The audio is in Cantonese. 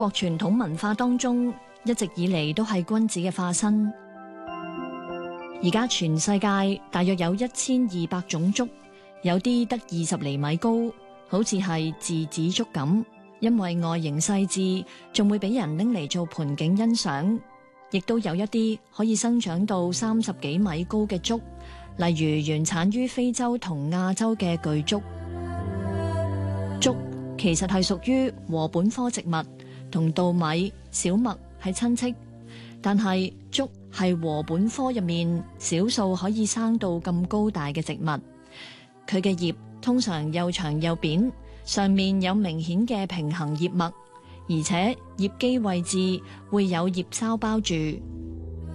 國傳統文化當中，一直以嚟都係君子嘅化身。而家全世界大約有1200種竹，有啲得20厘米高，好似係稚子竹咁。因為外形細緻，仲會俾人拎嚟做盆景欣賞。亦都有一啲可以生長到30幾米高嘅竹，例如原產於非洲同亞洲嘅巨竹。竹其實係屬於禾本科植物，同稻米、小麥係親戚，但係竹係禾本科入面少數可以生到咁高大嘅植物。佢嘅葉通常又長又扁，上面有明顯嘅平行葉脈，而且葉基位置會有葉梢包住。